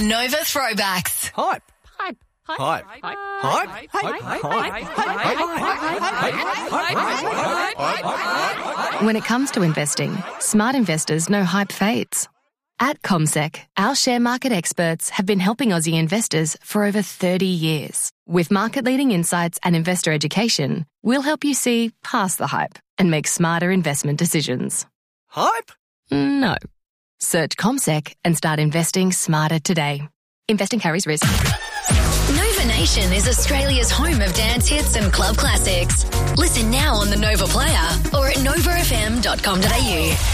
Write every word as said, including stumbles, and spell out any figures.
on Nova Throwbacks. Hype. Hype. Hype. Hype. Hype. Hype. Hype. Hype. When it comes to investing, smart investors know hype fades. At CommSec, our share market experts have been helping Aussie investors for over thirty years. With market-leading insights and investor education, we'll help you see past the hype and make smarter investment decisions. Hype? No. Search CommSec and start investing smarter today. Investing carries risk. Nova Nation is Australia's home of dance hits and club classics. Listen now on the Nova Player or at nova f m dot com dot a u.